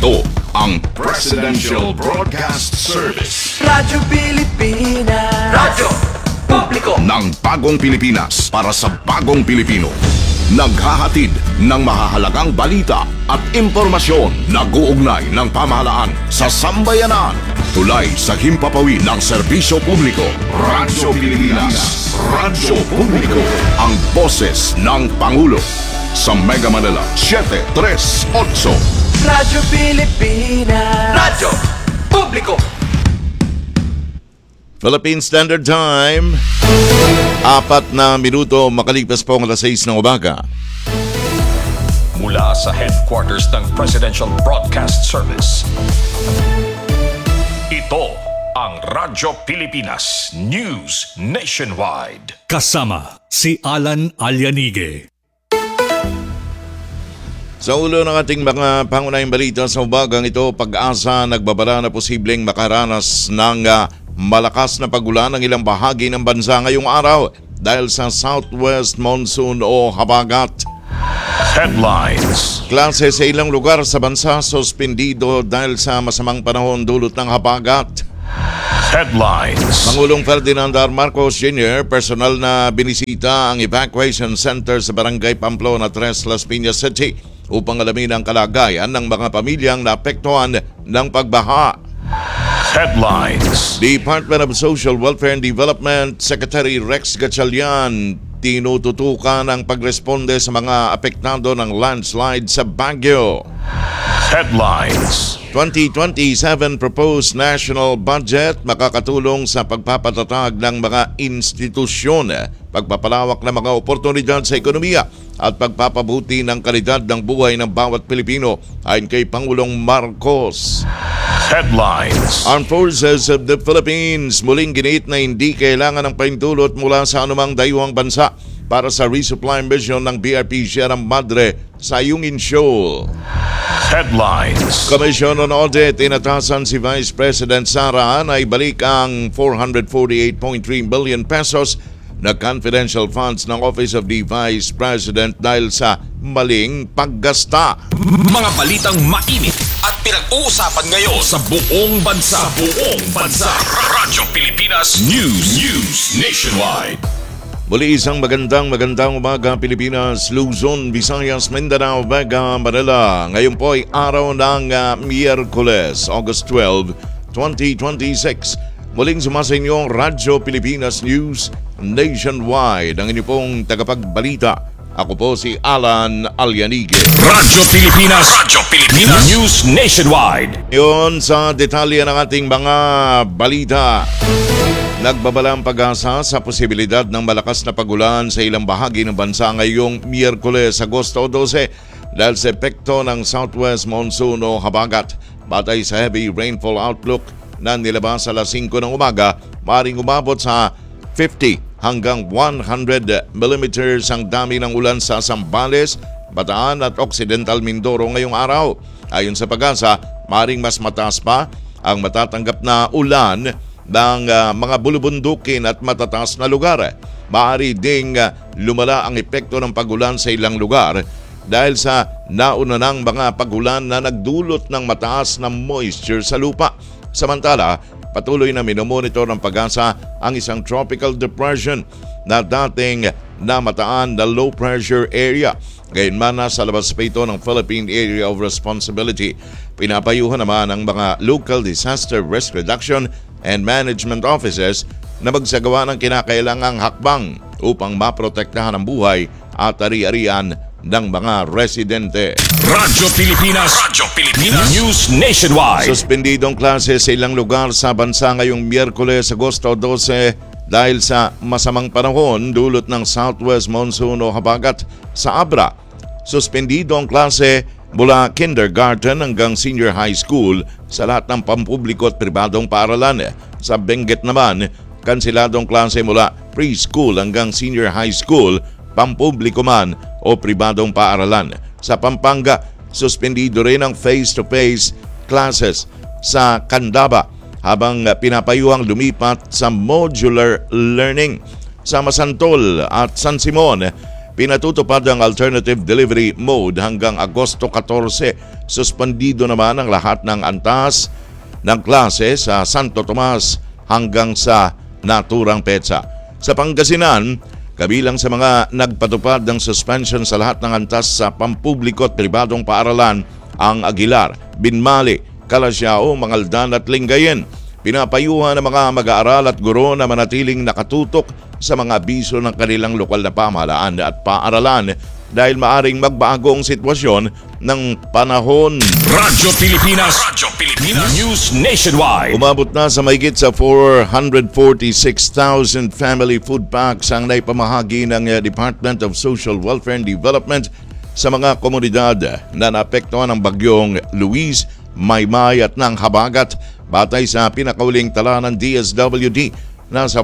Ito ang Presidential Broadcast Service. Radyo Pilipinas. Radyo Publiko Ng bagong Pilipinas para sa bagong Pilipino. Naghahatid ng mahahalagang balita at impormasyon na uugnay ng pamahalaan sa sambayanan. Tulay sa himpapawid ng serbisyo publiko. Radyo Pilipinas. Radyo Publiko. Ang boses ng Pangulo. Sa Mega Manila, 738. Radyo Pilipinas. Radyo Publiko. Philippine Standard Time, 4 na minuto makalipas po ang alas 6 ng umaga. Mula sa headquarters ng Presidential Broadcast Service, ito ang Radyo Pilipinas News Nationwide. Kasama si Alan Alyanige. Sa ulo ng ating mga pangunahing balita sa umagang ito, pag-asa nagbabala na posibleng makaranas ng malakas na pagulan ng ilang bahagi ng bansa ngayong araw dahil sa southwest monsoon o habagat. Headlines. Klase sa ilang lugar sa bansa suspendido dahil sa masamang panahon dulot ng habagat. Headlines. Pangulong Ferdinand R. Marcos Jr. personal na binisita ang evacuation center sa Barangay Pamplona 3, Las Piñas City upang alamin ang kalagayan ng mga pamilyang naapektuhan ng pagbaha. Headlines. Department of Social Welfare and Development Secretary Rex Gatchalian tinututukan ang pagresponde sa mga apektado ng landslide sa Baguio. Headlines. 2027 proposed national budget makakatulong sa pagpapatatag ng mga institusyon, pagpapalawak ng mga oportunidad sa ekonomiya at pagpapabuti ng kalidad ng buhay ng bawat Pilipino ayon kay Pangulong Marcos. Headlines. Armed Forces of the Philippines muling ginit na hindi kailangan ng paintulot mula sa anumang dayuhang bansa para sa resupply mission ng BRP Sierra Madre sa Ayungin Shoal. Headlines. Commission on Audit, inatasan si Vice President Sara na ibalik ang 448.3 billion pesos na confidential funds ng Office of the Vice President dahil sa maling paggasta. Mga balitang mainit at pinag-uusapan ngayon sa buong bansa. Radyo Pilipinas News Nationwide. Muli isang magandang umaga Pilipinas, Luzon, Visayas, Mindanao, Vega, Manila. Ngayon po ay araw ng Miyerkules, August 12, 2026. Muling sumasa inyo ang Radyo Pilipinas News Nationwide. Ang inyong pong tagapagbalita. Ako po si Alan Alyanige. Radyo Pilipinas News Nationwide. Ngayon sa detalye ng ating mga balita. Nagbabala ang pag-asa sa posibilidad ng malakas na pagulan sa ilang bahagi ng bansa ngayong Miyerkules, Agosto 12 dahil sa epekto ng southwest monsoon o habagat. Batay sa heavy rainfall outlook na nilabas sa alas 5 ng umaga, maaaring umabot sa 50 hanggang 100 millimeters ang dami ng ulan sa Zambales, Bataan at Occidental Mindoro ngayong araw. Ayon sa pag-asa, maaaring mas mataas pa ang matatanggap na ulan ng mga bulubundukin at matataas na lugar. Maaari ding lumala ang epekto ng pagulan sa ilang lugar dahil sa nauna ng mga pagulan na nagdulot ng mataas na moisture sa lupa. Samantala, patuloy na minomonitor ng pag-asa ang isang tropical depression na dating namataan na low pressure area. Gayunman nasa labas pa ito ng Philippine Area of Responsibility. Pinapayuhan naman ang mga local disaster risk reduction and management offices na magsagawa ng kinakailangang hakbang upang maprotektahan ang buhay at ari-arian ng mga residente. Radyo Pilipinas News Nationwide. Suspendidong klase sa ilang lugar sa bansa ngayong Miyerkules, Agosto 12 dahil sa masamang panahon dulot ng southwest monsoon o habagat sa Abra. Suspendido ang klase mula kindergarten hanggang senior high school sa lahat ng pampubliko at pribadong paaralan. Sa Benguet naman, kanseladong klase mula preschool hanggang senior high school, pampubliko man o pribadong paaralan. Sa Pampanga, suspendido rin ang face-to-face classes sa Candaba habang pinapayuhang lumipat sa modular learning. Sa Masantol at San Simon, pinatutupad ang alternative delivery mode hanggang Agosto 14. Suspendido naman ang lahat ng antas ng klase sa Santo Tomas hanggang sa naturang petsa. Sa Pangasinan, kabilang sa mga nagpatupad ng suspension sa lahat ng antas sa pampubliko at pribadong paaralan ang Aguilar, Binmali, Calasiao, Mangaldan at Lingayen. Pinapayuhan ng mga mag-aaral at guro na manatiling nakatutok sa mga abiso ng kanilang lokal na pamahalaan at paaralan dahil maaring magbago ang sitwasyon ng panahon. Radyo Pilipinas News Nationwide. Umabot na sa mahigit sa 446,000 family food packs ang naipamahagi ng Department of Social Welfare and Development sa mga komunidad na naapektuhan ng bagyong Luis, Maymay at ng Habagat. Batay sa pinakauling tala ng DSWD, nasa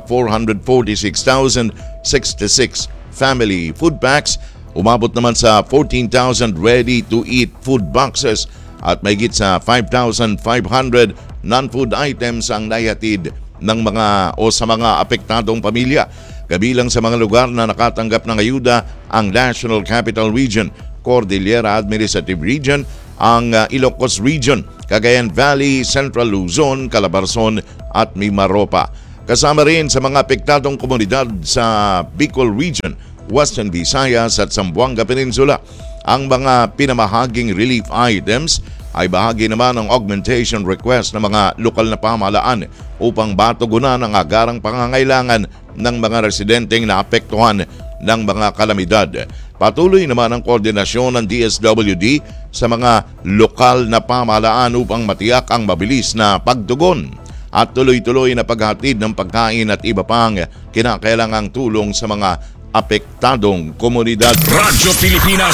446,066 family food packs. Umabot naman sa 14,000 ready-to-eat food boxes at mahigit sa 5,500 non-food items ang naihatid ng sa mga apektadong pamilya. Kabilang sa mga lugar na nakatanggap ng ayuda ang National Capital Region, Cordillera Administrative Region, ang Ilocos Region, Cagayan Valley, Central Luzon, Calabarzon at Mimaropa. Kasama rin sa mga apektadong komunidad sa Bicol Region, Western Visayas at Zamboanga Peninsula. Ang mga pinamahaging relief items ay bahagi naman ng augmentation request ng mga lokal na pamahalaan upang batugunan ang agarang pangangailangan ng mga residenteng naapektuhan ng mga kalamidad. Patuloy naman ang koordinasyon ng DSWD sa mga lokal na pamahalaan upang matiyak ang mabilis na pagtugon at tuloy-tuloy na paghatid ng pagkain at iba pang kinakailangang tulong sa mga apektadong komunidad. Radyo Pilipinas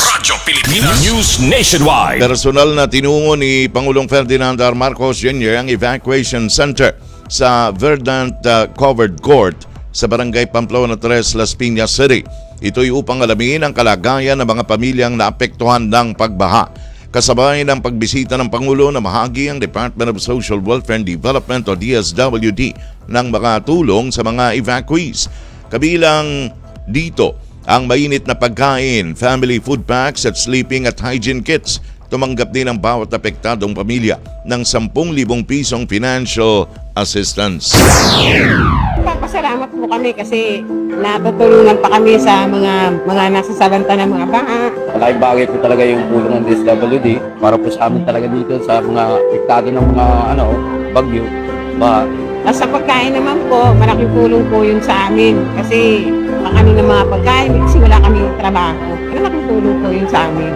News Nationwide. Personal na tinungo ni Pangulong Ferdinand R. Marcos Jr. ang evacuation center sa Verdant Covered Court sa Barangay Pamplona 3, Las Piñas City. Ito'y upang alamin ang kalagayan ng mga pamilyang naapektuhan ng pagbaha. Kasabay ng pagbisita ng Pangulo na mahagi ang Department of Social Welfare and Development o DSWD ng mga tulong sa mga evacuees. Kabilang dito ang mainit na pagkain, family food packs at sleeping at hygiene kits. Tumanggap din ang bawat apektadong pamilya ng 10,000 pisong financial assistance. Papasalamat po kami kasi natutulungan pa kami sa mga nasasalanta ng mga baha. Malaking bagay po talaga yung tulong ng DSWD para po sa amin talaga dito sa mga apektado ng mga bagyo. Sa pagkain naman po, malaking tulong po yun sa amin kasi kami ng mga pagkain kasi wala kami trabaho. Malaking tulong po yun sa amin.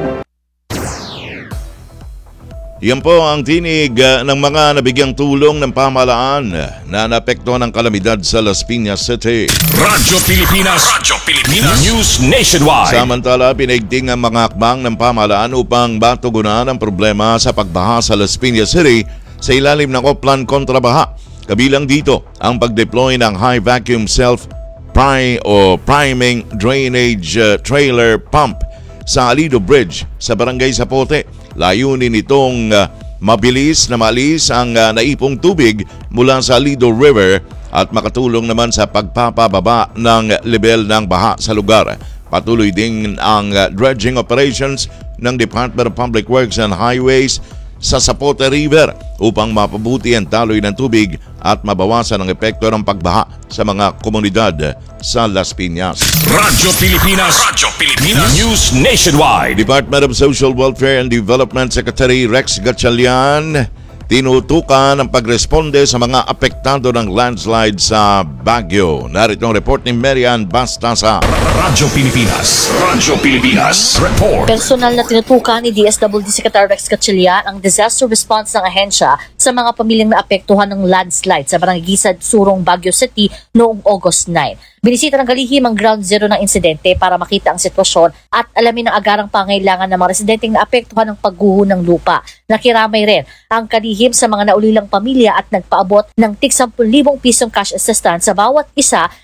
Yan po ang tinig ng mga nabigyang tulong ng pamahalaan na naapektuhan ng kalamidad sa Las Piñas City. Radyo Pilipinas News Nationwide. Samantala, pinaigting ang mga akbang ng pamahalaan upang batugunan ang problema sa pagbaha sa Las Piñas City sa ilalim ng Oplan Kontrabaha. Kabilang dito ang pag-deploy ng high vacuum priming drainage trailer pump sa Alido Bridge sa Barangay Zapote. Layunin itong mabilis na maalis ang naipong tubig mula sa Alido River at makatulong naman sa pagpapababa ng level ng baha sa lugar. Patuloy din ang dredging operations ng Department of Public Works and Highways sa Zapote River upang mapabuti ang taloy ng tubig at mabawasan ang epekto ng pagbaha sa mga komunidad sa Las Piñas. Radyo Pilipinas News Nationwide. Department of Social Welfare and Development Secretary Rex Gatchalian tinutukan ang pagresponde sa mga apektado ng landslide sa Baguio. Narito ang report ni Marian Bastasa. Radyo Pilipinas Report. Personal na tinutukan ni DSWD Secretary Rex Gatchalian ang disaster response ng ahensya sa mga pamilyang naapektuhan ng landslide sa Barangay Gisad, Surong, Baguio City noong August 9. Binisita ng kalihim ang ground zero ng insidente para makita ang sitwasyon at alamin ang agarang pangailangan ng mga residenteng naapektuhan ng pagguho ng lupa. Nakiramay rin ang kalihim sa mga naulilang pamilya at nagpaabot ng tig 10,000 pisong cash assistance sa bawat isa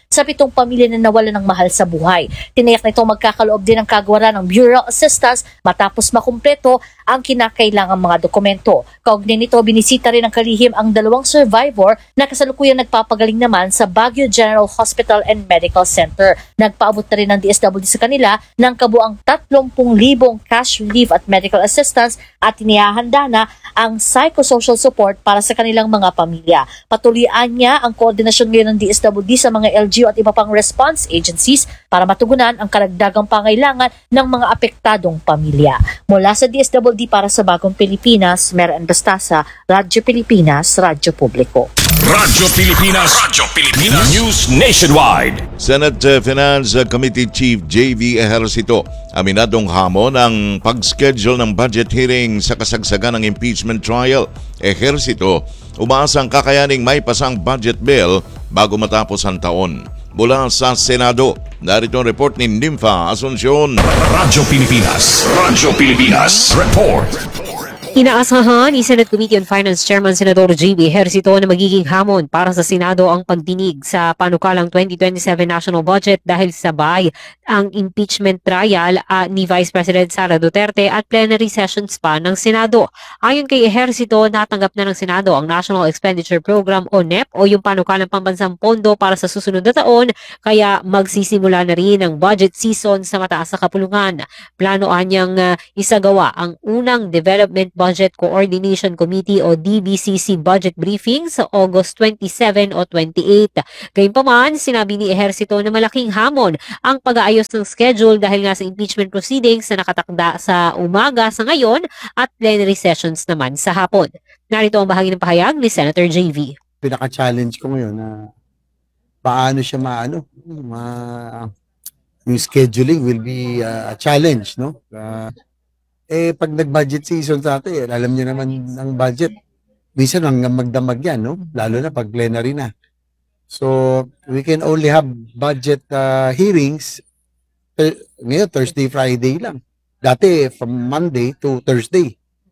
sa 7 pamilya na nawala ng mahal sa buhay. Tiniyak na itong magkakaloob din ng kagawaran ng Bureau of Assistance matapos makumpleto ang kinakailangang mga dokumento. Kaugnay nito, binisita rin ng kalihim ang 2 survivor na kasalukuyang nagpapagaling naman sa Baguio General Hospital and Medical Center. Nagpaabot na rin ng DSWD sa kanila ng kabuang 30,000 cash relief at medical assistance at inihahanda na ang psychosocial support para sa kanilang mga pamilya. Patuloyan niya ang koordinasyon ngayon ng DSWD sa mga LGU at iba pang response agencies para matugunan ang karagdagang pangailangan ng mga apektadong pamilya. Mula sa DSWD para sa Bagong Pilipinas, Mera Bastasa, Radyo Pilipinas, Radyo Publiko. Radyo Pilipinas. Radyo Pilipinas. News Nationwide. Senate Finance Committee Chief J.V. Ejercito aminadong hamon ang pag-schedule ng budget hearing sa kasagsagan ng impeachment trial. Ejercito, umaasang kakayaning may pasang budget bill bago matapos ang taon. Mula sa Senado, narito ang report ni Nympha Asuncion. Radyo Pilipinas. Radyo Pilipinas. Report. Inaasahan ni Senate Committee on Finance Chairman Senador J.B. Ejercito na magiging hamon para sa Senado ang pagdinig sa panukalang 2027 national budget dahil sabay ang impeachment trial ni Vice President Sara Duterte at plenary sessions pa ng Senado. Ayon kay Ejercito, natanggap na ng Senado ang National Expenditure Program o NEP o yung panukalang pambansang pondo para sa susunod na taon, kaya magsisimula na rin ang budget season sa mataas na kapulungan. Planoan niyang isagawa ang unang Development Budget Coordination Committee o DBCC budget briefing sa August 27 o 28. Gayunpaman, sinabi ni Ejercito na malaking hamon ang pag-aayos ng schedule dahil nga sa impeachment proceedings na nakatakda sa umaga sa ngayon at plenary sessions naman sa hapon. Narito ang bahagi ng pahayag ni Senator JV. Pinaka-challenge ko ngayon na paano siya yung scheduling will be a challenge, no? Pag nag-budget season sa atin, alam niyo naman ang budget. Minsan hanggang magdamag yan, no? Lalo na pag plenary na. So, we can only have budget hearings ngayon, Thursday, Friday lang. Dati, from Monday to Thursday.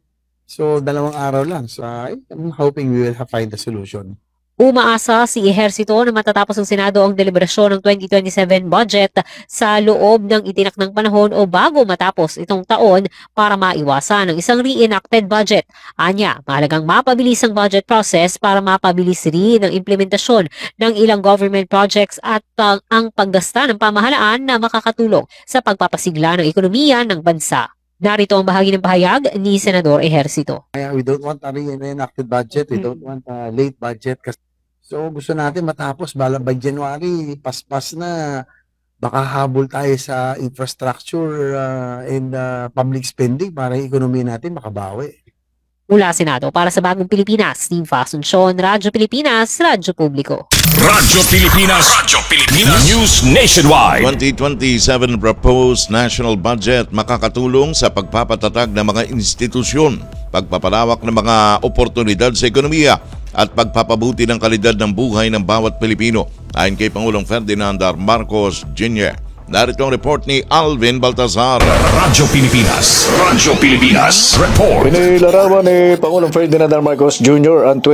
So, 2 araw lang. So, I'm hoping we will find a solution. Umaasa si Ejercito na matatapos ng Senado ang deliberasyon ng 2027 budget sa loob ng itinakdang panahon o bago matapos itong taon para maiwasan ang isang reenacted budget. Anya, mahalagang mapabilis ang budget process para mapabilis rin ang implementasyon ng ilang government projects at ang paggasta ng pamahalaan na makakatulong sa pagpapasigla ng ekonomiya ng bansa. Narito ang bahagi ng pahayag ni Senador Ejercito. We don't want a reenacted budget. We don't want a late budget. So gusto natin matapos by January, paspas na. Baka habol tayo sa infrastructure and public spending para yung ekonomiya natin makabawi. Mula Senado para sa Bagong Pilipinas, Nympha Asuncion, Radyo Pilipinas, Radyo Publiko. Radyo Pilipinas. Radyo Pilipinas. News Nationwide. 2027 proposed national budget makakatulong sa pagpapatatag ng mga institusyon, pagpapalawak ng mga oportunidad sa ekonomiya at pagpapabuti ng kalidad ng buhay ng bawat Pilipino, ayon kay Pangulong Ferdinand R. Marcos Jr. Narito ang report ni Alvin Baltazar. Radyo Pilipinas. Radyo Pilipinas. Report. Pinilarawan ni Pangulong Ferdinand R. Marcos Jr. ang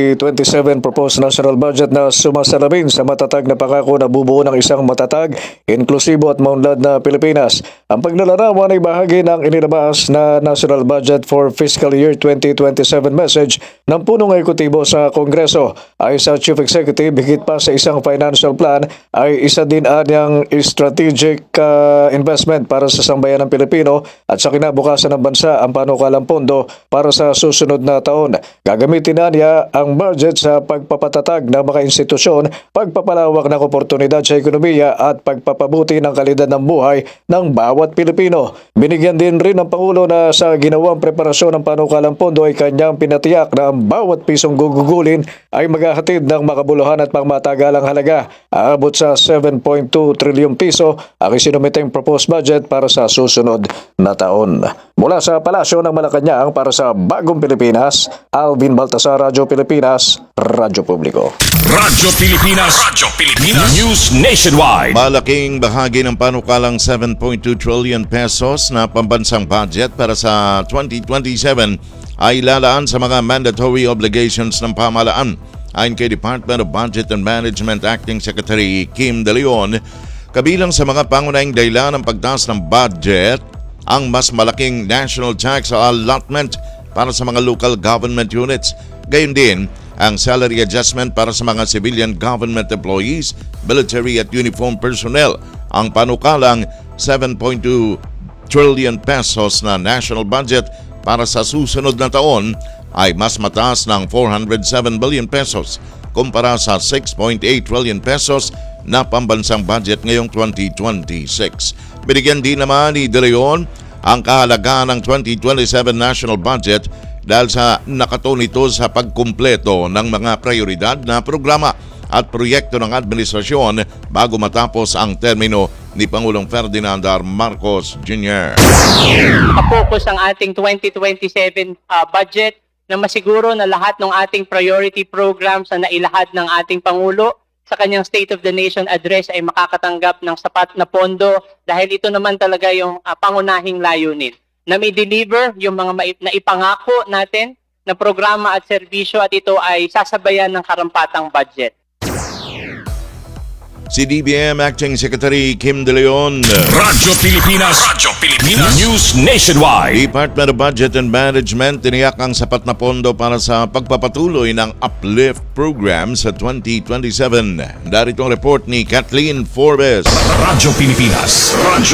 2027 proposed national budget na sumasalamin sa matatag na pangako na bubuo ng isang matatag, inklusibo at maunlad na Pilipinas. Ang paglalarawan ay bahagi ng inilabas na national budget for fiscal year 2027 message ng punong ekutibo sa Kongreso. Ay sa Chief Executive, higit pa sa isang financial plan ay isa din anyang strategic investment para sa sambayan ng Pilipino at sa kinabukasan ng bansa ang panukalang pondo para sa susunod na taon. Gagamitin na niya ang budget sa pagpapatatag ng mga institusyon, pagpapalawak ng oportunidad sa ekonomiya at pagpapabuti ng kalidad ng buhay ng bawat Pilipino. Binigyan din rin ng Pangulo na sa ginawang preparasyon ng panukalang pondo ay kanyang pinatiyak na ang bawat pisong gugugulin ay maghahatid ng makabuluhan at pangmatagalang halaga. Aabot sa 7.2 trilyong piso ang isinumiteng proposed budget para sa susunod na taon. Mula sa Palasyo ng Malacanang para sa Bagong Pilipinas, Alvin Baltasar, Radyo Pilipinas, Radyo Publiko. Radyo Pilipinas. Radyo Pilipinas. News Nationwide. Malaking bahagi ng panukalang 7.2 trillion pesos na pambansang budget para sa 2027 ay lalaan sa mga mandatory obligations ng pamahalaan. Ayon kay Department of Budget and Management Acting Secretary Kim De Leon, kabilang sa mga pangunahing dahilan ng pagtaas ng budget ang mas malaking national tax allotment para sa mga local government units. Gayon din ang salary adjustment para sa mga civilian government employees, military at uniform personnel. Ang panukalang 7.2 trillion pesos na national budget para sa susunod na taon ay mas mataas ng 407 billion pesos kumpara sa 6.8 trillion pesos na pambansang budget ngayong 2026. Binigyan din naman ni De Leon ang kahalagaan ng 2027 national budget dahil sa nakatuon ito sa pagkumpleto ng mga prioridad na programa at proyekto ng administrasyon bago matapos ang termino ni Pangulong Ferdinand R. Marcos Jr. Focus ang ating 2027 budget na masiguro na lahat ng ating priority programs na nailahad ng ating Pangulo sa kanyang State of the Nation address ay makakatanggap ng sapat na pondo dahil ito naman talaga yung pangunahing layunin na may deliver yung mga naipangako natin na programa at serbisyo at ito ay sasabayan ng karampatang budget. Si DBM Acting Secretary Kim De Leon. Radyo Pilipinas. News Nationwide. Department of Budget and Management tiniyak ang sapat na pondo para sa pagpapatuloy ng Uplift program sa 2027. Darito ang report ni Kathleen Forbes. Radyo Pilipinas.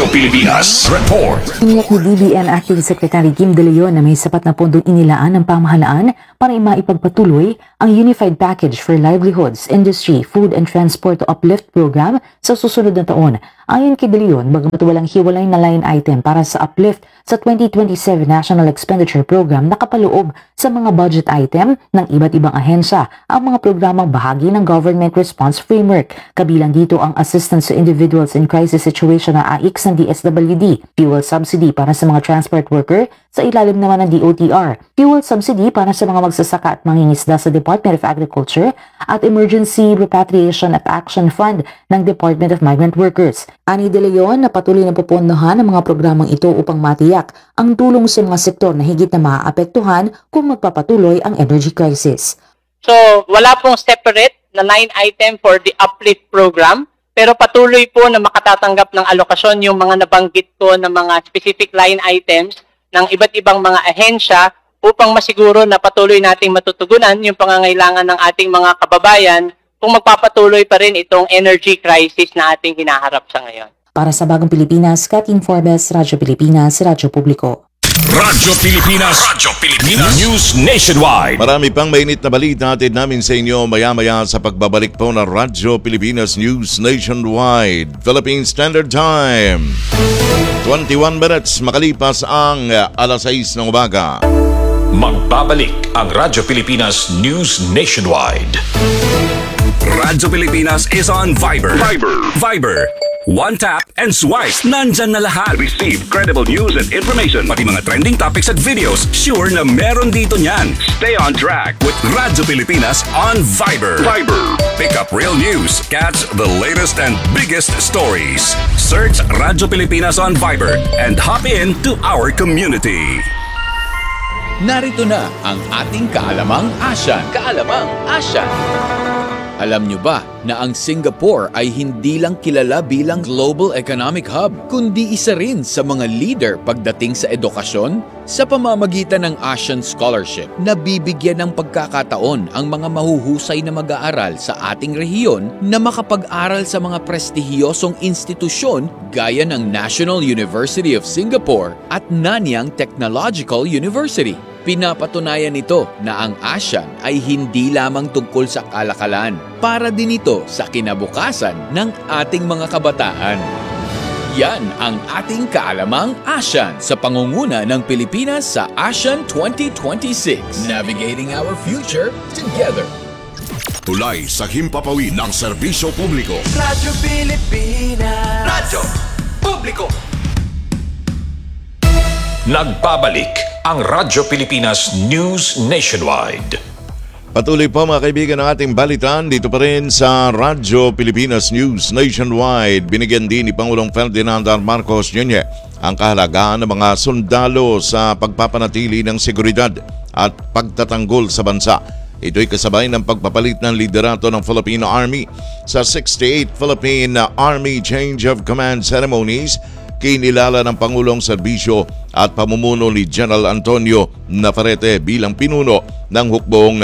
Report. Tiniyak ni DBM Acting Secretary Kim De Leon na may sapat na pondong inilaan ng pamahalaan para maipagpatuloy ang Unified Package for Livelihoods, Industry, Food and Transport Uplift program sa susunod na taon. Ayon kay De Leon, bagamat walang hiwalay na line item para sa uplift sa 2027 National Expenditure Program, nakapaloob sa mga budget item ng iba't ibang ahensya ang mga programang bahagi ng Government Response Framework. Kabilang dito ang Assistance to Individuals in Crisis Situation na AIX ng DSWD, Fuel Subsidy para sa mga transport worker sa ilalim naman ng DOTR, Fuel Subsidy para sa mga magsasaka at mangingisda sa Department of Agriculture at Emergency Repatriation at Action Fund ng Department of Migrant Workers. Ani De Leon na patuloy na pupundahan ang mga programang ito upang matiyak ang tulong sa mga sektor na higit na maaapektuhan kung magpapatuloy ang energy crisis. So wala pong separate na line item for the Uplift program pero patuloy po na makatatanggap ng alokasyon yung mga nabanggit ko na mga specific line items ng iba't ibang mga ahensya upang masiguro na patuloy nating matutugunan yung pangangailangan ng ating mga kababayan kung magpapatuloy pa rin itong energy crisis na ating hinaharap sa ngayon. Para sa Bagong Pilipinas, Kathleen Forbes, Radyo Pilipinas, Radyo Publiko. Radyo Pilipinas. News Nationwide. Marami pang mainit na balita atid namin sa inyo maya-maya sa pagbabalik po ng Radyo Pilipinas News Nationwide. Philippine Standard Time. 21 minutes makalipas ang alas 6 ng umaga. Magbabalik ang Radyo Pilipinas News Nationwide. Radyo Pilipinas is on Viber. Viber. One tap and swipe. Nandyan na lahat. Receive credible news and information. Pati mga trending topics at videos. Sure na meron dito niyan. Stay on track with Radyo Pilipinas on Viber. Pick up real news. Catch the latest and biggest stories. Search Radyo Pilipinas on Viber and hop in to our community. Narito na ang ating Kaalamang Asyan. Alam nyo ba na ang Singapore ay hindi lang kilala bilang global economic hub, kundi isa rin sa mga leader pagdating sa edukasyon? Sa pamamagitan ng ASEAN Scholarship, nabibigyan ng pagkakataon ang mga mahuhusay na mag-aaral sa ating rehiyon na makapag-aral sa mga prestihiyosong institusyon gaya ng National University of Singapore at Nanyang Technological University. Pinapatunayan nito na ang ASEAN ay hindi lamang tungkol sa kalakalan, para din ito sa kinabukasan ng ating mga kabataan. Yan ang ating Kaalamang ASEAN sa pangunguna ng Pilipinas sa ASEAN 2026. Navigating our future together. Tulay sa himpapawid ng serbisyo publiko. Radyo Pilipinas. Radyo Publiko. Nagbabalik ang Radyo Pilipinas News Nationwide. Patuloy po mga kaibigan ng ating balitan dito pa rin sa Radyo Pilipinas News Nationwide. Binigyan din ni Pangulong Ferdinand R. Marcos Jr. ang kahalagaan ng mga sundalo sa pagpapanatili ng seguridad at pagtatanggol sa bansa. Ito'y kasabay ng pagpapalit ng liderato ng Filipino Army sa 68th Philippine Army Change of Command Ceremonies. Kinilala ng Pangulong Serbisyo at pamumuno ni General Antonio Navarrete bilang pinuno ng hukbong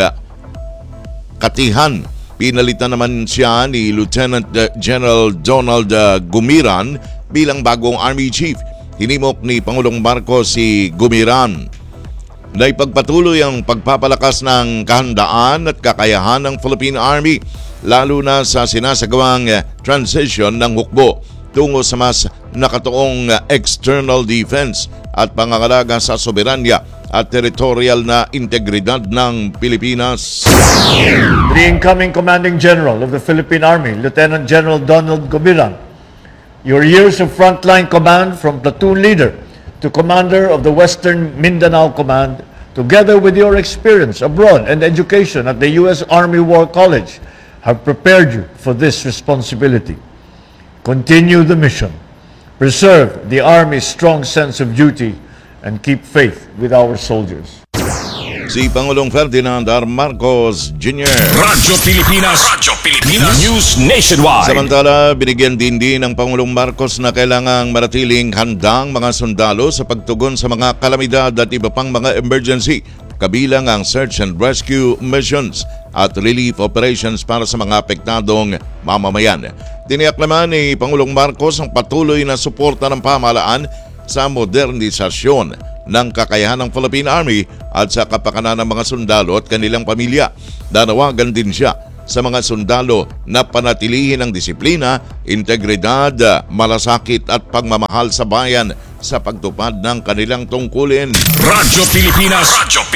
Katihan. Pinalitan naman siya ni Lieutenant General Donald Gumiran bilang bagong Army Chief. Hinimok ni Pangulong Marcos si Gumiran na ipagpatuloy ang pagpapalakas ng kahandaan at kakayahan ng Philippine Army, lalo na sa sinasagawang transition ng hukbo tungo sa mas nakatuong external defense at pangangalaga sa soberanya at territorial na integridad ng Pilipinas. The incoming Commanding General of the Philippine Army, Lieutenant General Donald Gumiran, your years of frontline command from platoon leader to commander of the Western Mindanao Command, together with your experience abroad and education at the U.S. Army War College, have prepared you for this responsibility. Continue the mission, preserve the Army's strong sense of duty, and keep faith with our soldiers. Si Pangulong Ferdinand R. Marcos Jr. Radyo Pilipinas News Nationwide. Samantala, binigyan din ng Pangulong Marcos na kailangang manatiling handang mga sundalo sa pagtugon sa mga kalamidad at iba pang mga emergency, kabilang ang search and rescue missions at relief operations para sa mga apektadong mamamayan. Tiniyak naman ni Pangulong Marcos ang patuloy na suporta ng pamahalaan sa modernisasyon ng kakayahan ng Philippine Army at sa kapakanan ng mga sundalo at kanilang pamilya. Nanawagan din siya sa mga sundalo na panatilihin ang disiplina, integridad, malasakit at pagmamahal sa bayan sa pagtupad ng kanilang tungkulin. Radyo Pilipinas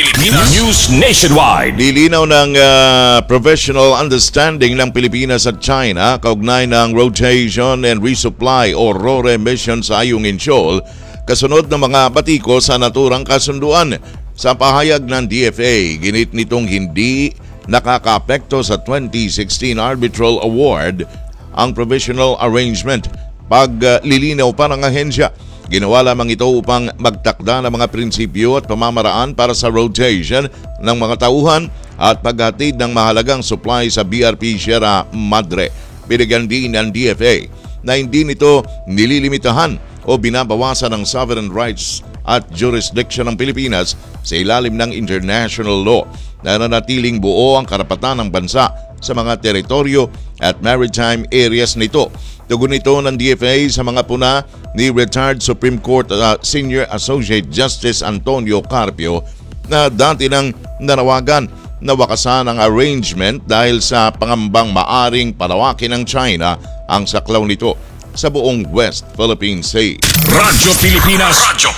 News Nationwide. Nilinaw ng professional understanding ng Pilipinas at China kaugnay ng Rotation and Resupply o RORE mission sa Ayungin Shoal, kasunod ng mga batiko sa naturang kasunduan. Sa pahayag ng DFA, ginit nitong hindi nakakaapekto sa 2016 Arbitral Award ang provisional arrangement. Paglilinaw pa ng ahensya, ginawa lamang ito upang magtakda ng mga prinsipyo at pamamaraan para sa rotation ng mga tauhan at paghatid ng mahalagang supply sa BRP Sierra Madre. Binigyan din ng DFA na hindi nito nililimitahan o binabawasan ng sovereign rights at jurisdiction ng Pilipinas sa ilalim ng international law. Nananatiling buo ang karapatan ng bansa sa mga teritoryo at maritime areas nito. Tugon ito ng DFA sa mga puna ni retired Supreme Court Senior Associate Justice Antonio Carpio na dati nang nanawagan na wakasan ang arrangement dahil sa pangambang maaring palawakin ng China ang saklaw nito sa buong West Philippine Sea. Radyo Pilipinas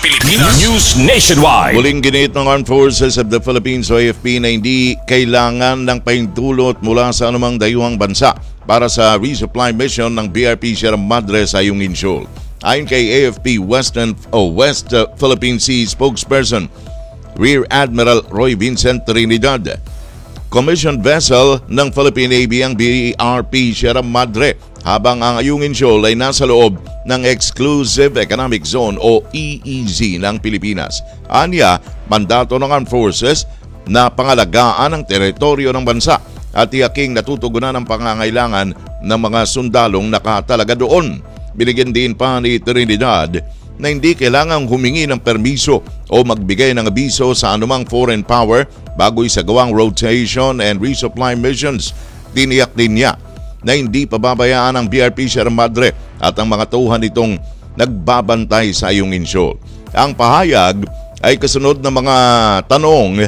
News Nationwide. Muling ginit ng Armed Forces of the Philippines o AFP na hindi kailangan ng pahintulot mula sa anumang dayuhang bansa para sa resupply mission ng BRP Sierra Madre sa Ayungin Shoal. Ayon kay AFP West Philippine Sea spokesperson Rear Admiral Roy Vincent Trinidad, commissioned vessel ng Philippine Navy ang BRP Sierra Madre, habang ang Ayungin Shoal ay nasa loob ng Exclusive Economic Zone o EEZ ng Pilipinas. Anya, mandato ng Armed Forces na pangalagaan ang teritoryo ng bansa at tiyaking natutugunan ang pangangailangan ng mga sundalong nakatalaga doon. Binigyan din pa ni Trinidad na hindi kailangang humingi ng permiso o magbigay ng abiso sa anumang foreign power bago isagawang rotation and resupply missions. Tiniyak din niya na hindi pababayaan ang BRP Sierra Madre at ang mga tauhan nitong nagbabantay sa Ayungin Shoal. Ang pahayag ay kasunod ng mga tanong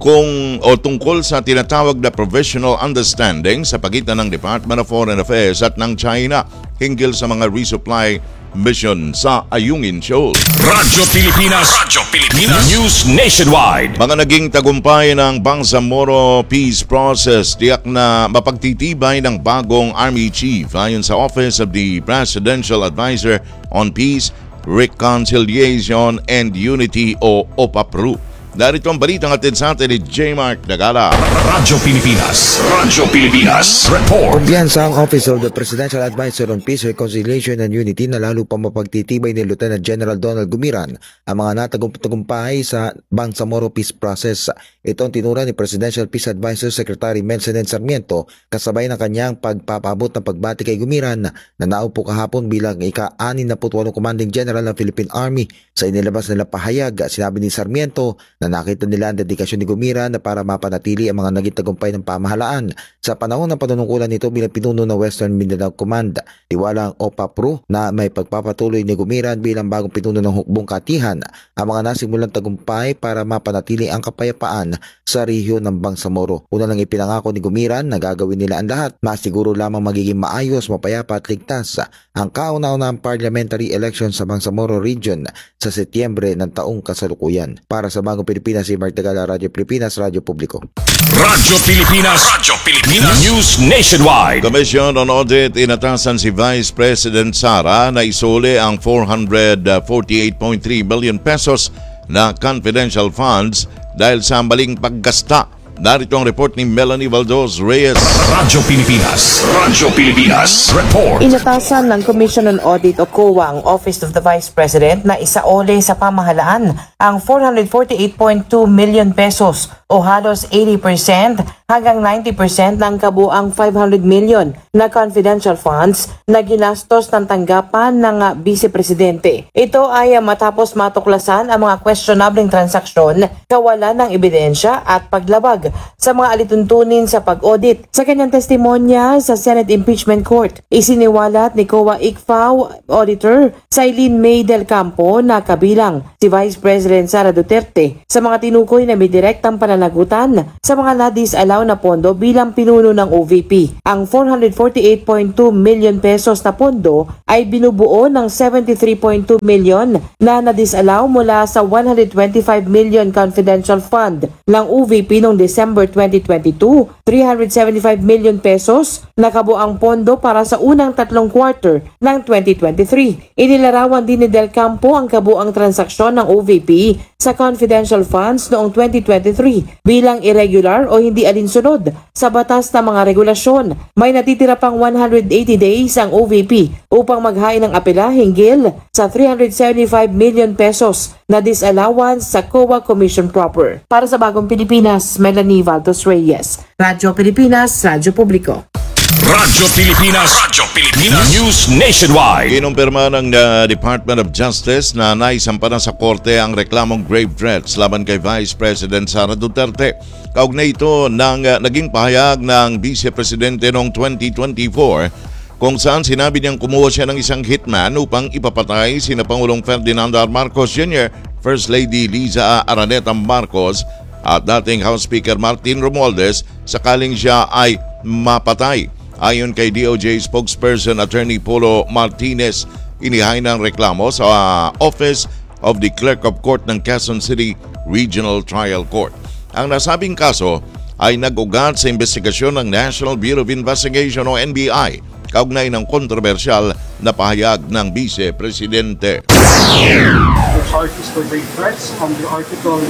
tungkol sa tinatawag na provisional understanding sa pagitan ng Department of Foreign Affairs at ng China hinggil sa mga resupply mission sa Ayungin Shoal. Radyo Pilipinas News Nationwide. Mga naging tagumpay ng Bangsamoro Peace Process, tiyak na mapagtitibay ng bagong Army Chief ayon sa Office of the Presidential Advisor on Peace, Reconciliation and Unity o OPAPRU. Narito ang balitang atid sa atin ni J. Mark Nagala. Radyo Pilipinas. Radyo Pilipinas. Report. Kumpiyansa ang Office of the Presidential Advisor on Peace, Reconciliation and Unity na lalo pa mapagtitibay ni Lieutenant General Donald Gumiran ang mga natagumpay sa Bangsamoro Peace Process. Ito ang tinura ni Presidential Peace Advisor Secretary Melcenen Sarmiento kasabay ng kanyang pagpapabot ng pagbati kay Gumiran na naupo kahapon bilang ika-68 Commanding General ng Philippine Army. Sa inilabas nila pahayag, sinabi ni Sarmiento na nakita nila ang dedikasyon ni Gumiran na para mapanatili ang mga naging tagumpay ng pamahalaan. Sa panahon ng panunungkulan nito bilang pinuno ng Western Mindanao Command, tiwala ang OPAPRO na may pagpapatuloy ni Gumiran bilang bagong pinuno ng hukbong katihan ang mga nasimulang tagumpay para mapanatili ang kapayapaan sa rehiyon ng Bangsamoro. Una lang ipinangako ni Gumiran na gagawin nila ang lahat na siguro lamang magiging maayos, mapayapa at ligtas ang kauna-unahang parliamentary election sa Bangsamoro Region sa Setyembre ng taong kasalukuyan. Para sa Bagong Pilipinas, si Mark Tagala, Radyo Pilipinas, Radyo Publiko. Radyo Pilipinas. Radyo Pilipinas. News Nationwide. Commission on Audit inatasan si Vice President Sara na isuli ang 448.3 billion pesos na confidential funds dahil sa maling paggasta. Narito ang report ni Melanie Valdos Reyes. Radyo Pilipinas. Radyo Pilipinas. Report. Inatasan ng Commission on Audit o COA ang Office of the Vice President na isaole sa pamahalaan ang 448.2 million pesos o halos 80% hanggang 90% ng kabuang 500 million na confidential funds na ginastos ng tanggapan ng Vice Presidente. Ito ay matapos matuklasan ang mga questionabling transaksyon, kawalan ng ebidensya at paglabag sa mga alituntunin sa pag-audit. Sa kanyang testimonya sa Senate Impeachment Court, isiniwalat ni COA ICFAO Auditor Sailin May del Campo na kabilang si Vice President Sara Duterte sa mga tinukoy na may direktang pananagutan sa mga na-disallow na pondo bilang pinuno ng OVP. Ang 448.2 million pesos na pondo ay binubuo ng 73.2 million na na-disallow mula sa 125 million confidential fund ng OVP noong December 2022, 375 million pesos na kabuang pondo para sa unang tatlong quarter ng 2023. Inilarawan din ni Del Campo ang kabuang transaksyon ng OVP sa confidential funds noong 2023 bilang irregular o hindi alinsunod sa batas na mga regulasyon. May natitira pang 180 days ang OVP upang maghain ng apela hinggil sa 375 million pesos na disallowance sa COA Commission proper. Para sa Bagong Pilipinas, Melanie Valdos Reyes, Radyo Pilipinas, Radyo Publiko. Radyo Pilipinas. Radyo Pilipinas. News Nationwide. Kinumpirma ng Department of Justice na naisampa na sa korte ang reklamong grave threats laban kay Vice President Sara Duterte. Kaugnay ito ng naging pahayag ng Vice Presidente noong 2024 kung saan sinabi niyang kumuha siya ng isang hitman upang ipapatay sina Pangulong Ferdinand R. Marcos Jr., First Lady Liza Araneta Marcos at dating House Speaker Martin Romualdez sakaling siya ay mapatay. Ayon kay DOJ spokesperson Attorney Polo Martinez, inihain ng reklamo sa Office of the Clerk of Court ng Quezon City Regional Trial Court. Ang nasabing kaso ay nag-ugat sa investigasyon ng National Bureau of Investigation o NBI kaugnay ng kontrobersyal na pahayag ng Vice Presidente. The charge is for grave threats under Article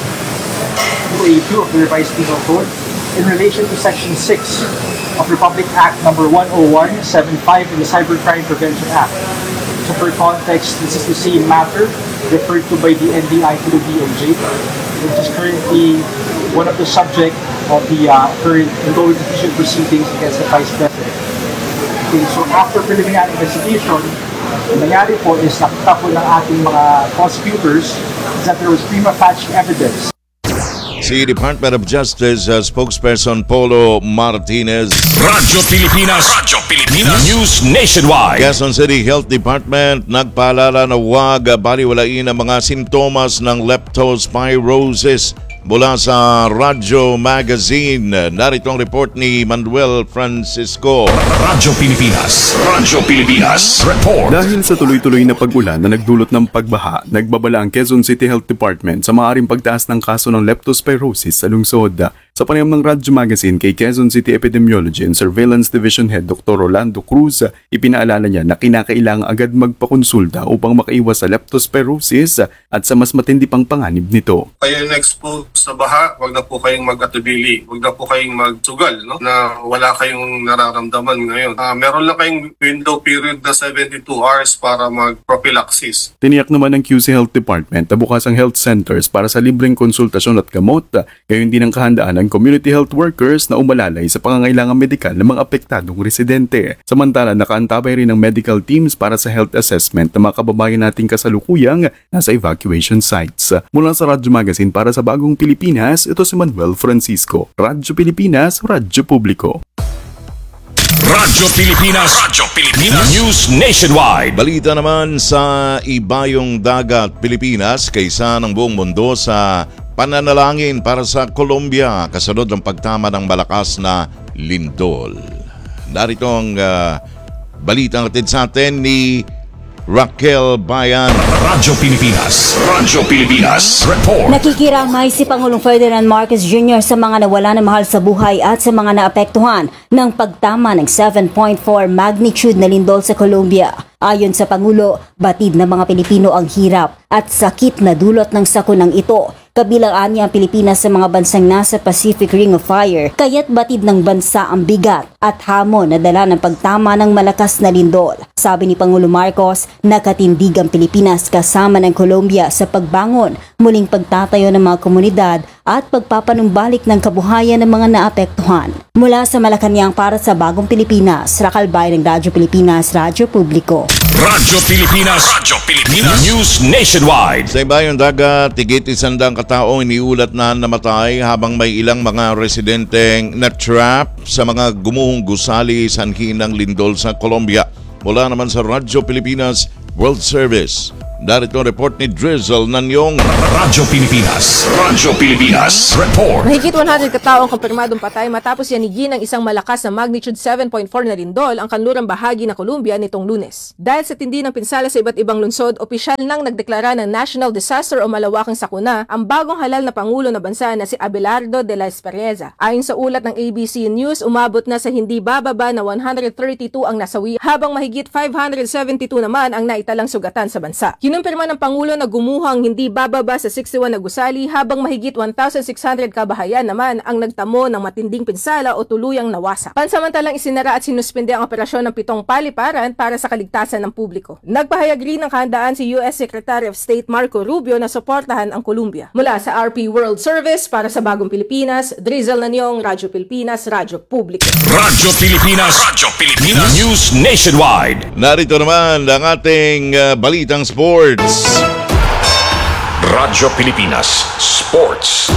282 of the Revised Penal Code in relation to Section 6 of Republic Act number 10175 in the Cybercrime Prevention Act. So for context, this is the same matter referred to by the NBI to the DOJ, which is currently one of the subject of the current ongoing judicial proceedings against the Vice President. Okay, so after preliminary investigation, ang nangyari po is nakita po ng ating mga prosecutors that there was prima facie evidence. Si Department of Justice spokesperson Polo Martinez. Radyo Pilipinas. Radyo Pilipinas. News Nationwide. Quezon City Health Department nagpaalala na huwag baliwalain ang mga sintomas ng leptospirosis. Mula sa Radyo Magazine, narito ang report ni Manuel Francisco. Radyo Pilipinas. Radyo Pilipinas. Report. Dahil sa tuloy-tuloy na pag-ulan na nagdulot ng pagbaha, nagbabala ang Quezon City Health Department sa maaaring pagtaas ng kaso ng leptospirosis sa lungsod. Sa panayam ng Radyo Magazine kay Quezon City Epidemiology and Surveillance Division Head Dr. Rolando Cruz, ipinaalala niya na kinakailangan agad magpakonsulta upang makaiwas sa leptospirosis at sa mas matindi pang panganib nito. Kayo na-expose sa baha, wag na po kayong mag-atubili, wag na po kayong magsugal, no? Na wala kayong nararamdaman ngayon. Meron lang kayong window period na 72 hours para mag-prophylaxis. Tiniyak naman ng QC Health Department na bukas ang health centers para sa libreng konsultasyon at gamot, gayon din ang kahandaan ng community health workers na umalalay sa pangangailangan medikal ng mga apektadong residente. Samantala, nakaantabay rin ng medical teams para sa health assessment ng mga kababayan nating kasalukuyang nasa evacuation sites. Mula sa Radyo Magazine para sa Bagong Pilipinas, ito si Manuel Francisco. Radyo Pilipinas, Radyo Publiko. Radyo Pilipinas, News Nationwide. Balita naman sa Ibayong Dagat, Pilipinas, kaysa ng buong mundo sa pananalangin para sa Colombia kasunod ng pagtama ng malakas na lindol. Narito ang balitang atid sa atin ni Raquel Bayan. Radyo Pilipinas, report. Nakikiramay si Pangulong Ferdinand Marcos Jr. sa mga nawala ng mahal sa buhay at sa mga naapektuhan ng pagtama ng 7.4 magnitude na lindol sa Colombia. Ayon sa Pangulo, batid ng mga Pilipino ang hirap at sakit na dulot ng sakunang ito. Kabilang anya ang Pilipinas sa mga bansang nasa Pacific Ring of Fire, kaya't batid ng bansa ang bigat at hamon na dala ng pagtama ng malakas na lindol. Sabi ni Pangulo Marcos, nakatindig ang Pilipinas kasama ng Colombia sa pagbangon, muling pagtatayo ng mga komunidad at pagpapanumbalik ng kabuhayan ng mga naapektuhan. Mula sa Malacanang para sa Bagong Pilipinas, Raquel Bayan ng Radyo Pilipinas, Radyo Publiko. Radyo Pilipinas, News Nationwide. Sa Ibayong Dagat, tigit 100 kataong iniulat na namatay habang may ilang mga residenteng na-trap sa mga gumuhong gusali sanhi ng lindol sa Colombia. Mula naman sa Radyo Pilipinas World Service, darito ang report ni Drizzle Nanyong. Radyo Pilipinas, report. Mahigit 100 katao ang kumpirmadong patay matapos yanigin ng isang malakas na magnitude 7.4 na lindol ang kanlurang bahagi ng Colombia nitong Lunes. Dahil sa tindi ng pinsala sa iba't ibang lungsod, opisyal nang nagdeklara ng national disaster o malawakang sakuna ang bagong halal na pangulo na bansa na si Abelardo de la Espriella. Ayon sa ulat ng ABC News, umabot na sa hindi bababa na 132 ang nasawi habang mahigit 572 naman ang naitalang sugatan sa bansa. Kinumpirma ng Pangulo na gumuhang hindi bababa sa 61 na gusali habang mahigit 1,600 kabahayan naman ang nagtamo ng matinding pinsala o tuluyang nawasak. Pansamantalang isinara at sinuspende ang operasyon ng 7 paliparan para sa kaligtasan ng publiko. Nagpahayag rin ng kahandaan si US Secretary of State Marco Rubio na suportahan ang Colombia. Mula sa RP World Service para sa Bagong Pilipinas, Drizzle Nanyong, Radyo Pilipinas, Radyo Publiko. Radyo Pilipinas, News Nationwide. Narito naman ang ating balitang sports. Radyo Pilipinas Sports.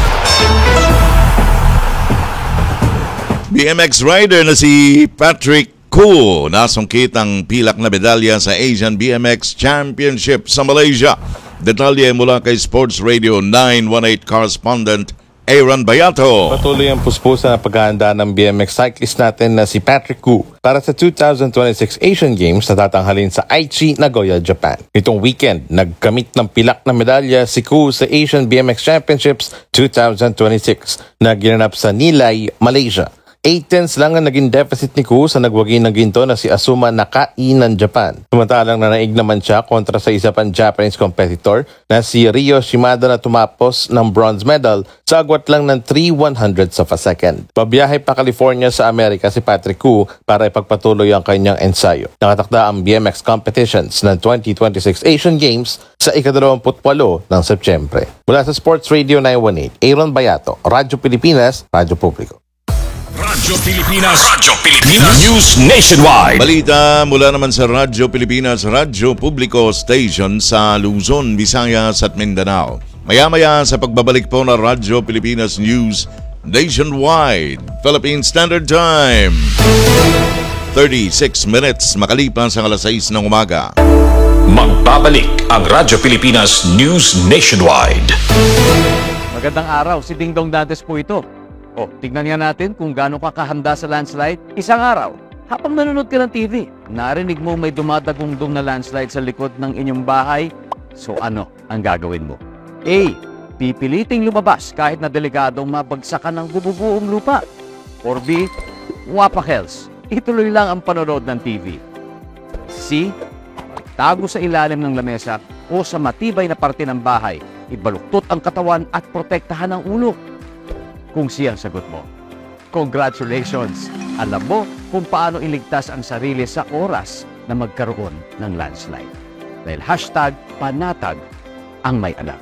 BMX rider na si Patrick Koo nasungkit ang pilak na medalya sa Asian BMX Championship sa Malaysia. Detalye mula kay Sports Radio 918 correspondent Aaron Bayato. Patuloy ang puspusan na paghahanda ng BMX cyclist natin na si Patrick Koo para sa 2026 Asian Games na tatanghalin sa Aichi, Nagoya, Japan. Itong weekend, nagkamit ng pilak na medalya si Koo sa Asian BMX Championships 2026 na ginanap sa Nilay, Malaysia. 8 tenths lang ang naging deficit ni Koo sa nagwagi ng ginto na si Asuma Nakai ng Japan. Sumantalang nanaig naman siya kontra sa isa pang Japanese competitor na si Ryo Shimada na tumapos ng bronze medal sa agwat lang ng 3/100ths of a second. Pabiyahe pa California sa Amerika si Patrick Koo para ipagpatuloy ang kanyang ensayo. Nakatakda ang BMX competitions ng 2026 Asian Games sa ika-28 ng Setyembre. Mula sa Sports Radio 918, Aaron Bayato, Radyo Pilipinas, Radyo Publiko. Radyo Pilipinas, News Nationwide. Balita mula naman sa Radyo Pilipinas, Radyo Publiko Station sa Luzon, Visayas at Mindanao. Maya-maya sa pagbabalik po ng Radyo Pilipinas News Nationwide, Philippine Standard Time. 36 minutes makalipas ang alas 6 ng umaga. Magbabalik ang Radyo Pilipinas News Nationwide. Magandang araw, si Dingdong Dantes po ito. O, tignan nga natin kung gaano ka kahanda sa landslide. Isang araw, habang nanonood ka ng TV, narinig mo may dumadagungdong na landslide sa likod ng inyong bahay. So ano ang gagawin mo? A. pipiliting lumabas kahit na delikadong mabagsakan ng bububuong lupa. Or B, wapakels, ituloy lang ang panonood ng TV. C, tago sa ilalim ng lamesa o sa matibay na parte ng bahay, ibaluktot ang katawan at protektahan ang ulo. Kung C ang sagot mo, congratulations! Alam mo kung paano iligtas ang sarili sa oras na magkaroon ng landslide. Dahil #panatag ang may alam.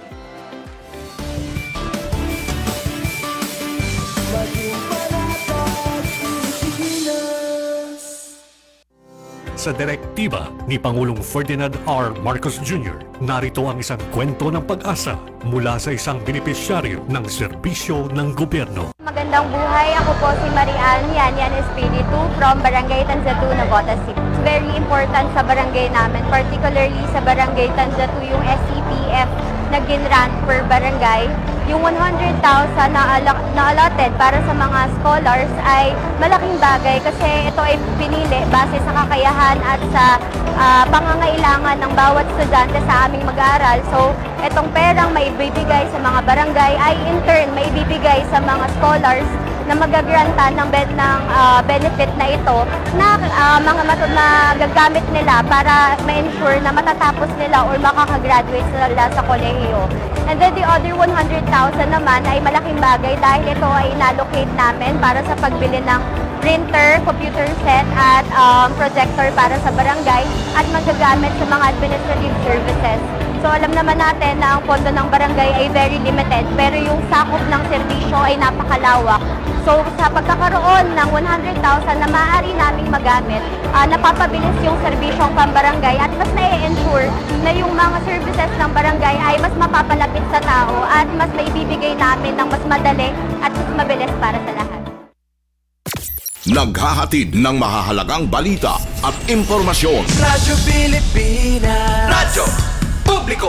Sa direktiba ni Pangulong Ferdinand R. Marcos Jr., narito ang isang kwento ng pag-asa mula sa isang benepisyaryo ng serbisyo ng gobyerno. Magandang buhay, ako po si Marian Yan Espiritu from Barangay Tanzatu, Navotas City. It's very important sa barangay namin, particularly sa Barangay Tanzatu, yung SCPF na ginrant per barangay. Yung 100,000 na allotted para sa mga scholars ay malaking bagay kasi ito ay pinili base sa kakayahan at sa pangangailangan ng bawat estudyante sa aming mag-aaral. So, itong perang maibibigay sa mga barangay ay in turn maibibigay sa mga scholars na magagrantan ng benefit na ito na gagamit nila para ma-ensure na matatapos nila or makakagraduate sila sa kolehiyo. And then the other 100,000 naman ay malaking bagay dahil ito ay inallocate namin para sa pagbili ng printer, computer set at projector para sa barangay at magagamit sa mga administrative services. So alam naman natin na ang pondo ng barangay ay very limited pero yung sakop ng serbisyo ay napakalawak. So sa pagkakaroon ng 100,000 na maaari naming magamit, napapabilis yung serbisyong pambarangay at mas na-ensure na yung mga services ng barangay ay mas mapapalapit sa tao at mas maibibigay namin ng mas madali at mas mabilis para sa lahat. Naghahatid ng mahahalagang balita at impormasyon. Radyo Pilipinas. Radyo Publiko.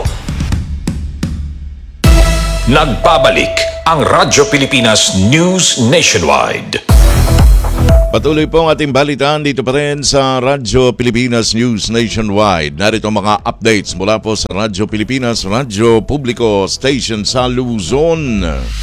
Nagbabalik ang Radyo Pilipinas News Nationwide. Patuloy po ang ating balitaan dito pa rin sa Radyo Pilipinas News Nationwide. Narito mga updates mula po sa Radyo Pilipinas, Radyo Publiko Station sa Luzon.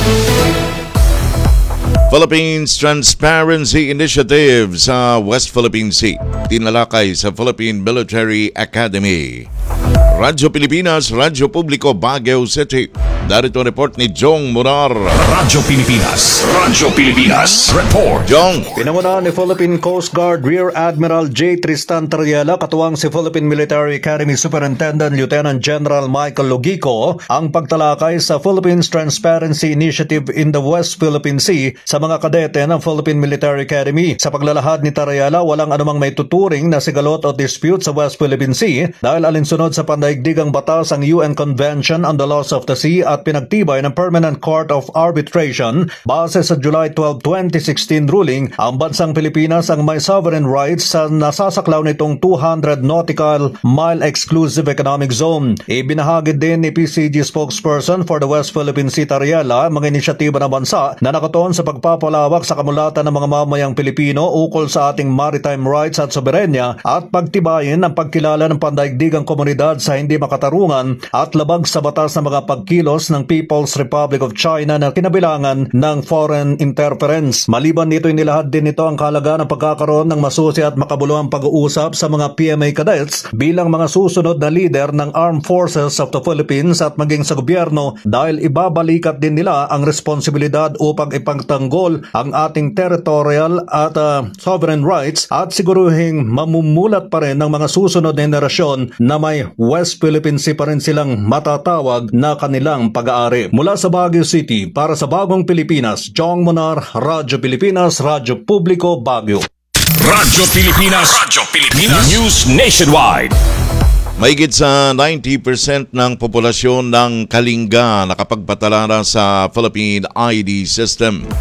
Philippines Transparency Initiative sa West Philippine Sea. Tinalakay sa Philippine Military Academy. Radyo Pilipinas, Radyo Publiko, Baguio City. Darito report ni Jong Murar. Radyo Pilipinas, Radyo Pilipinas, report. Jong. Pinangunahan ni Philippine Coast Guard Rear Admiral J. Tristan Tariela, katuwang si Philippine Military Academy Superintendent Lieutenant General Michael Logico, ang pagtalakay sa Philippines Transparency Initiative in the West Philippine Sea sa mga kadete ng Philippine Military Academy. Sa paglalahad ni Tariela, walang anumang may tuturing na sigalot o dispute sa West Philippine Sea dahil alinsunod sa pandaigdigang batas ang UN Convention on the Laws of the Sea at pinagtibay ng Permanent Court of Arbitration. Base sa July 12, 2016 ruling, ang bansang Pilipinas ang may sovereign rights sa nasasaklaw nitong 200 nautical mile exclusive economic zone. Ibinahagi din ni PCG spokesperson for the West Philippine Sea Tariela mga inisyatiba ng bansa na nakatuon sa pagpapalawak sa kamulatan ng mga mamayang Pilipino ukol sa ating maritime rights at soberenya at pagtibayin ang pagkilala ng pandaigdigang komunidad sa hindi makatarungan at labag sa batas ng mga pagkilos ng People's Republic of China na kinabilangan ng foreign interference. Maliban nito, inilahad din nito ang kahalagaan ng pagkakaroon ng masusi at makabuluhang pag-uusap sa mga PMA cadets bilang mga susunod na leader ng Armed Forces of the Philippines at maging sa gobyerno dahil ibabalikat din nila ang responsibilidad upang ipagtanggol ang ating territorial at sovereign rights at siguruhing mamumulat pa rin ng mga susunod na henerasyon na may West Philippine Sea pa rin silang matatawag na kanilang pag-aari. Mula sa Baguio City, para sa Bagong Pilipinas, Jong Monar, Radyo Pilipinas, Radyo Publiko, Baguio. Radyo Pilipinas, Radyo Pilipinas News Nationwide. Mahigit sa 90% ng populasyon ng Kalinga nakapagpatalara sa Philippine ID system.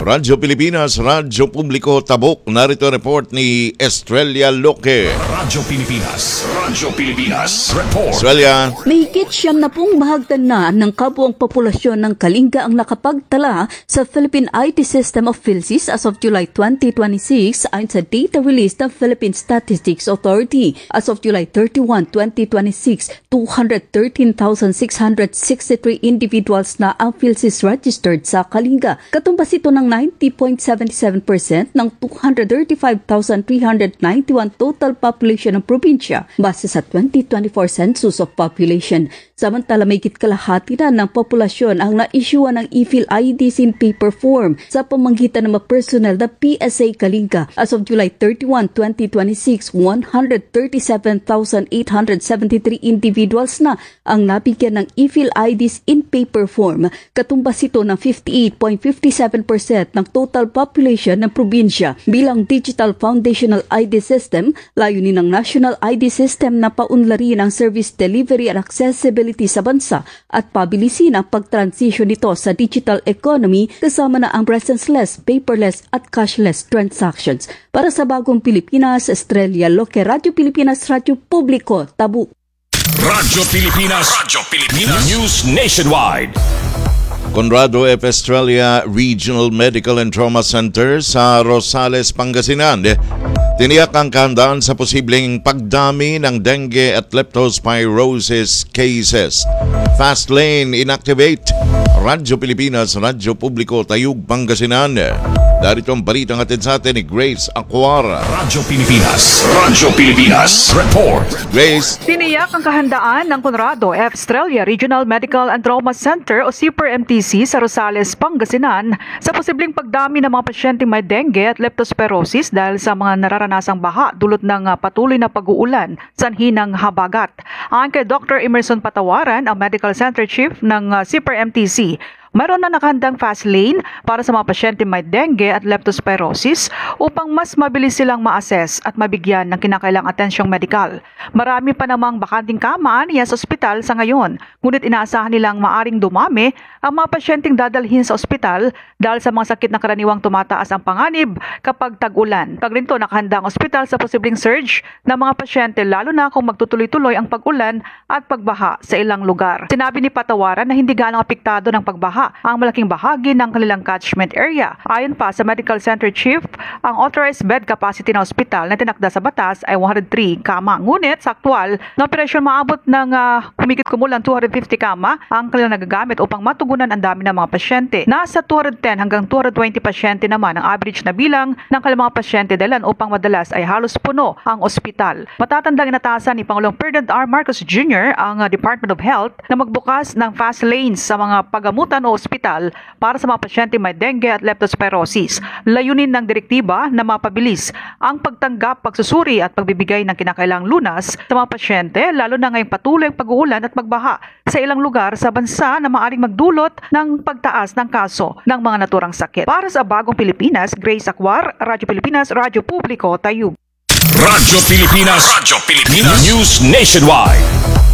Radyo Pilipinas, Radyo Publiko, Tabuk. Narito ang report ni Estrella Loque. Radyo Pilipinas, Radyo Pilipinas, report. Estrella. Mahigit 70 bahagdan na ng kabuang populasyon ng Kalinga ang nakapagtala sa Philippine IT System of PhilSys as of July 2026 ayon sa data released ng Philippine Statistics Authority. As of July 31, 2026, 213,663 individuals na ang PhilSys registered sa Kalinga. Katumbas ito ng 90.77% ng 235,391 total population ng probinsya base sa 2024 Census of Population. Samantala, may kalahati na ng populasyon ang na-issuean ng e-Phil IDs in paper form sa pamamagitan ng mga personnel na PSA Kalinga. As of July 31, 2026, 137,873 individuals na ang nabigyan ng e-Phil IDs in paper form. Katumbas ito ng 58.57% ng total population ng probinsya. Bilang Digital Foundational ID System, layunin ng National ID System na paunlarin ang service delivery at accessibility sa bansa at pabilisin ang pag-transition nito sa digital economy kasama na ang presence-less, paperless at cashless transactions. Para sa Bagong Pilipinas, Estrella Loque, Radyo Pilipinas, Radyo Publiko, Tabuk. Radyo Pilipinas, News Nationwide. Conrado F. Estrella Regional Medical and Trauma Center sa Rosales, Pangasinan. Tiniyak ang kahandaan sa posibleng pagdami ng dengue at leptospirosis cases. Fast lane inactivate. Radyo Pilipinas, Radyo Publiko, Tayug, Pangasinan. Darito ang balitang hatid sa atin ni Grace Aquara. Radyo Pilipinas, report. Grace. Tiniyak ang kahandaan ng Conrado F. Estrella Regional Medical and Trauma Center o CPR-MTC sa Rosales, Pangasinan sa posibleng pagdami ng mga pasyenteng may dengue at leptospirosis dahil sa mga nararanasang baha dulot ng patuloy na pag-uulan sanhi ng habagat. Ayon kay Dr. Emerson Patawaran, ang Medical Center Chief ng CPR-MTC, mayroon na nakahandang fast lane para sa mga pasyente may dengue at leptospirosis upang mas mabilis silang ma-assess at mabigyan ng kinakailang atensyong medikal. Marami pa namang bakanting kama niya sa ospital sa ngayon, ngunit inaasahan nilang maaring dumami ang mga pasyenteng dadalhin sa ospital dahil sa mga sakit na karaniwang tumataas ang panganib kapag tag-ulan. Pagrinto, nakahanda ang ospital sa posibleng surge ng mga pasyente lalo na kung magtutuloy-tuloy ang pag-ulan at pagbaha sa ilang lugar. Sinabi ni Patawaran na hindi gaano apektado ng pagbaha ang malaking bahagi ng kanilang catchment area. Ayon pa sa Medical Center Chief, ang authorized bed capacity ng ospital na tinakda sa batas ay 103 kama. Ngunit sa aktual na operasyon maabot ng humigit kumulang 250 kama ang kanilang nagagamit upang matugunan ang dami ng mga pasyente. Nasa 210 hanggang 220 pasyente naman ang average na bilang ng kanilang mga pasyente dahilan upang madalas ay halos puno ang ospital. Matatandang inatasan ni Pangulong Ferdinand R. Marcos Jr. ang Department of Health na magbukas ng fast lanes sa mga pagamutan o ospital para sa mga pasyente may dengue at leptospirosis. Layunin ng direktiba na mapabilis ang pagtanggap, pagsusuri at pagbibigay ng kinakailangang lunas sa mga pasyente lalo na ngayong patuloy ang pag-uulan at pagbaha sa ilang lugar sa bansa na maaaring magdulot ng pagtaas ng kaso ng mga naturang sakit. Para sa Bagong Pilipinas, Grace Aquar, Radyo Pilipinas, Radyo Publiko, Tayub. Radyo Pilipinas, News Nationwide.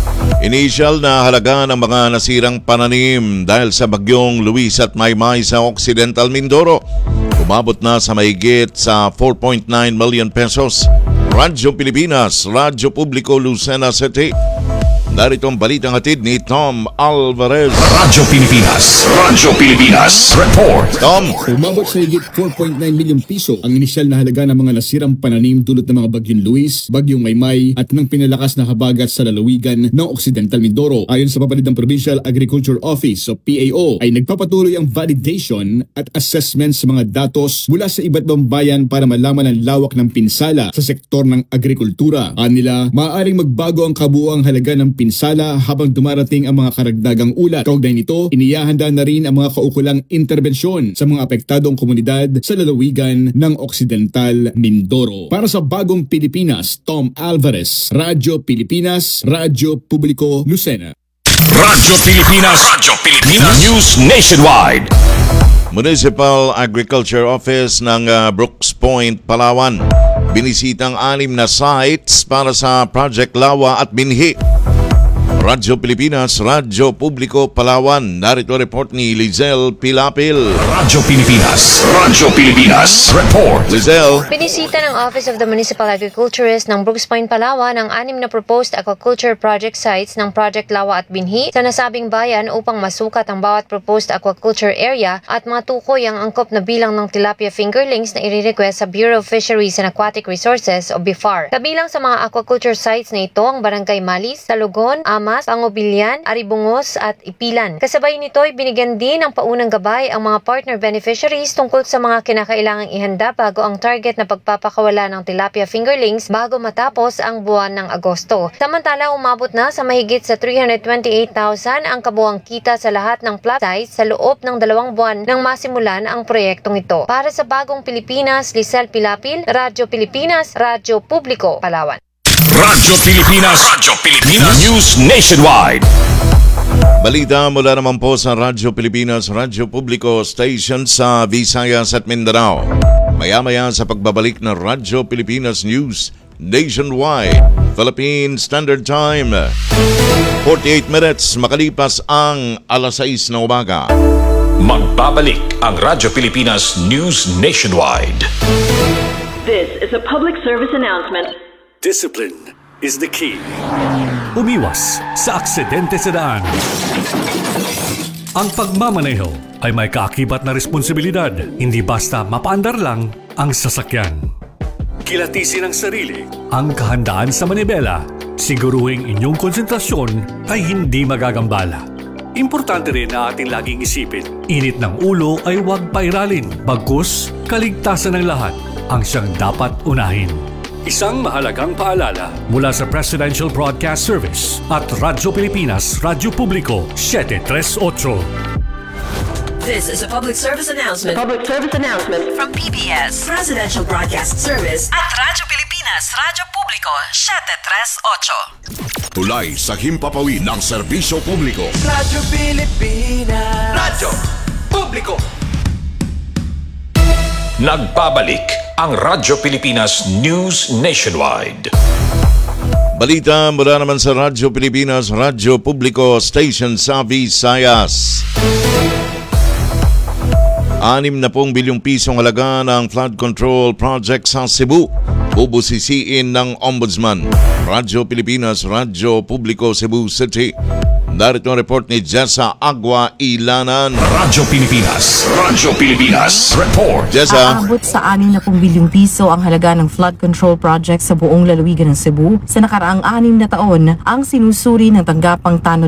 Initial na halaga ng mga nasirang pananim dahil sa bagyong Luis at Maymay sa Occidental Mindoro. Umabot na sa mahigit sa 4.9 million pesos. Radyo Pilipinas, Radyo Publiko, Lucena City. Narito ang balitang hatid ni Tom Alvarez. Radyo Pilipinas, report. Tom. Umabot sa higit 4.9 milyong piso ang inisyal na halaga ng mga nasirang pananim dulot ng mga bagyong Luis, bagyong Maymay at ng pinalakas na habagat sa lalawigan ng Occidental Mindoro. Ayon sa papalid ng Provincial Agriculture Office o PAO, ay nagpapatuloy ang validation at assessment sa mga datos mula sa iba't ibang bayan para malaman ang lawak ng pinsala sa sektor ng agrikultura. Anila, maaaring magbago ang kabuuang halaga ng pinsala habang dumarating ang mga karagdagang ulat. Kaugnay nito, inihahanda na rin ang mga kaukulang interbensyon sa mga apektadong komunidad sa lalawigan ng Occidental Mindoro. Para sa Bagong Pilipinas, Tom Alvarez, Radyo Pilipinas, Radyo Publiko, Lucena. Radyo Pilipinas, News Nationwide. Municipal Agriculture Office ng Brooks Point, Palawan. Binisitang 6 na sites para sa Project Lawa at Binhi. Radyo Pilipinas, Radyo Publiko, Palawan. Narito report ni Lizelle Pilapil. Radyo Pilipinas, Radyo Pilipinas, report. Lizelle. Binisita ng Office of the Municipal Agriculturist ng Brooks Point, Palawan ang 6 na proposed aquaculture project sites ng Project Lawa at Binhi sa nasabing bayan upang masukat ang bawat proposed aquaculture area at matukoy ang angkop na bilang ng tilapia fingerlings na i-request sa Bureau of Fisheries and Aquatic Resources o BIFAR. Kabilang sa mga aquaculture sites na ito ang Barangay Malis, Talugon, Amas, Pangobilyan, Aribungos at Ipilan. Kasabay nito'y binigyan din ng paunang gabay ang mga partner beneficiaries tungkol sa mga kinakailangang ihanda bago ang target na pagpapakawala ng tilapia fingerlings bago matapos ang buwan ng Agosto. Samantala, umabot na sa mahigit sa 328,000 ang kabuang kita sa lahat ng plot sites sa loob ng 2 buwan nang masimulan ang proyektong ito. Para sa Bagong Pilipinas, Lizelle Pilapil, Radyo Pilipinas, Radyo Publiko, Palawan. Radyo Pilipinas, Radyo Pilipinas, News Nationwide. Balita mula naman po sa Radyo Pilipinas, Radyo Publiko Station sa Visayas at Mindanao. Maya-maya sa pagbabalik ng Radyo Pilipinas News Nationwide, Philippine Standard Time. 48 minutes makalipas ang alas 6 ng umaga. Magbabalik ang Radyo Pilipinas News Nationwide. This is a public service announcement. Discipline is the key. Umiwas sa aksidente sa daan. Ang pagmamaneho ay may kaakibat na responsibilidad, hindi basta mapaandar lang ang sasakyan. Kilatisin ang sarili, ang kahandaan sa manibela, siguruhing inyong konsentrasyon ay hindi magagambala. Importante rin na ating laging isipin, init ng ulo ay huwag pairalin, bagkus kaligtasan ng lahat ang siyang dapat unahin. Isang mahalagang paalala mula sa Presidential Broadcast Service at Radyo Pilipinas, Radyo Publiko, 738. This is a public service announcement. Public service announcement from PBS, Presidential Broadcast Service at Radyo Pilipinas, Radyo Publiko, 738. Tulay sa himpapawid ng serbisyo publiko. Radyo Pilipinas, Radyo Publiko. Nagbabalik ang Radyo Pilipinas News Nationwide. Balita mula naman sa Radyo Pilipinas, Radyo Publiko Station sa Visayas. 60 bilyong pisong halaga ng flood control project sa Cebu. Bubusisiin ng Ombudsman. Radyo Pilipinas, Radyo Publiko Cebu City. Narito ang report ni Jessa Agua Ilanan. Radyo Pilipinas, Radyo Pilipinas, report. Jessa. Aabot sa 60 bilyong piso ang halaga ng flood control project sa buong lalawigan ng Cebu. Sa nakaraang 6 na taon, ang sinusuri ng tanggapang tanod